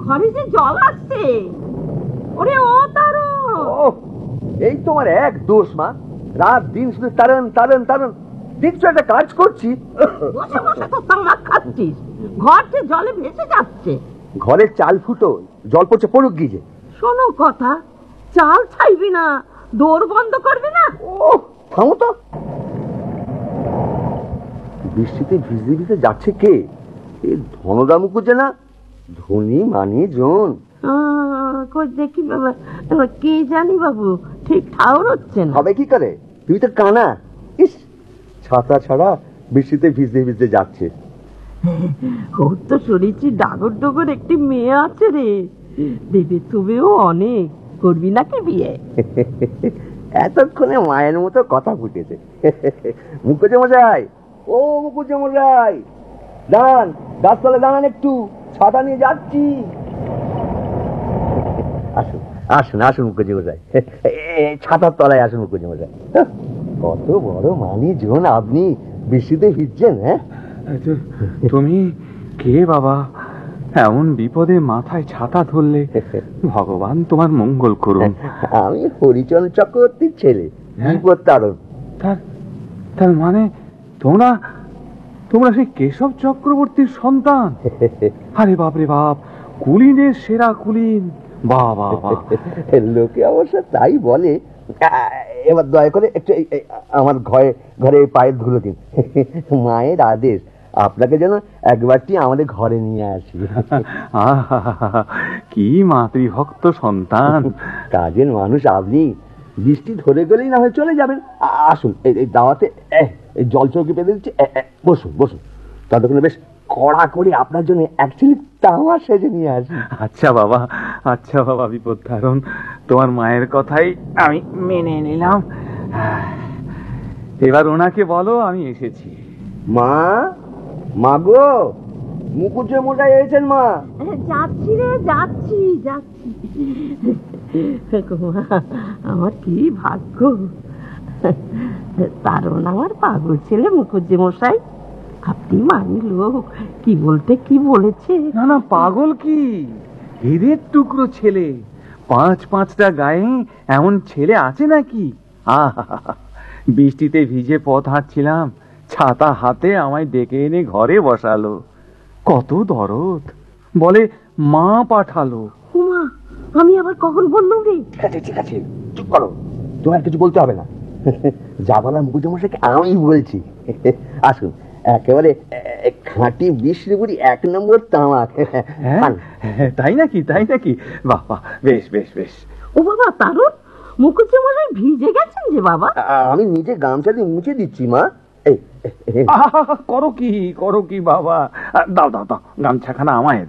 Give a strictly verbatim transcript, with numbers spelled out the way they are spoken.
ঘরে যে জল আসছে। ওরে ও তারণ, এই তোমার এক দোষ মা, রাত দিন শুধু তারণ তারণ তারণ। দেখছো একটা কাজ করছি, বসে বসে তো তামাক খাচ্ছিস, ঘর যে জলে ভেসে যাচ্ছে। ঘরের চাল ফুটো, জল পড়ছে পড়ুক গিয়ে। শোনো কথা, চাল ছাইবি না, দোর বন্ধ করবি না। ও থামো তো, বৃষ্টিতে ভিজতে ভিজতে যাচ্ছে কে? এই ধনদা মুখুজ্জে না? ধনী মানি জন। দেখি বাবা, কে জানি বাবু, ঠিক ঠাউর হচ্ছে না। হবে কি করে, তুই তো কানা। ইস, ছাতা ছাড়া বৃষ্টিতে ভিজতে ভিজতে যাচ্ছে। ওর তো শুনেছি ডাগর ডগর একটি মেয়ে আছে রে, দেবে তুমিও অনেক, করবি নাকি বিয়ে? এতক্ষণে মায়ের মতো কথা ফুটেছে। মুখুজ্জে মশাই, ও মুখুজ্জে মশাই, দাঁড়ান, গাছতলায় দাঁড়ান একটু, ছাতা নিয়ে যাচ্ছি। আসুন আসুন আসুন মুখুজ্জে মশাই, ছাতার তলায় আসুন মুখুজ্জে মশাই। কত বড় মানি জন আপনি, বৃষ্টিতে ভিজছেন। হ্যাঁ, তুমি কে বাবা? এমন বিপদে মাথায় ছাতা ধরলে, ভগবান তোমার মঙ্গল করুন। আমি হরিচরণ চক্রবর্তীর ছেলে, বিপদ তারণ। তার তার মানে তোমরা তোমরা সেই কেশব চক্রবর্তীর সন্তান? আরে বাপরে বাপ, কুলিনের সেরা কুলিন। বাবা, লোকে অবশ্য তাই বলে। এবার দয়া করে একটু আমার ঘরে ঘরে পায়ের ধুলো দিন। মায়ের আদেশ আপনাকে যেন একবারটি আমাদের ঘরে নিয়ে আসি। কি মাতৃভক্ত সন্তান। কাজের মানুষ আপনি, বৃষ্টি ধরে গেলেই না হয় চলে যাবেন। আসুন, এই দাওয়াতে এই জল চৌকি পেতে দিচ্ছি, বসুন বসুন। ততক্ষণে বেশ কড়া করে আপনার জন্য অ্যাকচুয়ালি তাওয়া সেজে নিয়ে আসি। আচ্ছা বাবা, আচ্ছা বাবা বিপদ ধারণ, তোমার মায়ের কথাই আমি মেনে নিলাম। এবার ওনাকে বলো আমি এসেছি। মা, মা গো, মুখুজ্জে মশাই এসেছেন। মা, যাচ্ছি রে, যাচ্ছি যাচ্ছি। আমার কি ভাগ্য, তারণ আমার পাগল ছেলে মুখুজ্জে মশাই। আপনি মানি লোক, কি বলতে কি বলেছে। না না, পাগল কি, হীরের টুকরো ছেলে। পাঁচ পাঁচটা গায়ে এমন ছেলে আছে নাকি? আহা, বৃষ্টিতে ভিজে পথ হাঁটছিলাম, ছাতা হাতে আমায় ডেকে এনে ঘরে বসালো। কত দরদ, বলে মা পাঠালো। উমা, আমি আবার কখন বললাম রে? ঠিক আছে ঠিক আছে, চুপ করো, তোমার কিছু বলতে হবে না। যা বলার মুখুজ্জে মশাইকে আমি বলছি। আসুন, একেবারে খাঁটি বিষ্ণুপুরি এক নম্বর তামাক। তাই নাকি? তাই নাকি? বাহ বাহ, বেশ বেশ বেশ। ও বাবা তারণ, মুখুজ্জে মশাই ভিজে গেছেন যে বাবা। আমি নিজে গামছা দিয়ে মুছে দিচ্ছি। মা, এই করো কি করো কি বাবা, দাও দাও দাও, গামছাখানা আমায়